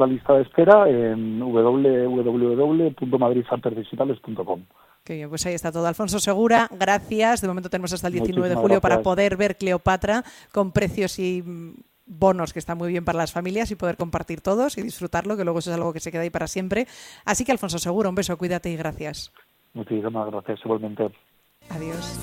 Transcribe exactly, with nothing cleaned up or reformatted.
la lista de espera en doble u doble u doble u punto madrid artes digitales punto com. Qué bien, pues ahí está todo. Alfonso Segura, gracias. De momento tenemos hasta el diecinueve de Muchísimas julio gracias. para poder ver Cleopatra con precios y mm, bonos que están muy bien para las familias y poder compartir todos y disfrutarlo, que luego eso es algo que se queda ahí para siempre. Así que Alfonso Segura, un beso, cuídate y gracias. Muchísimas gracias, igualmente. Adiós.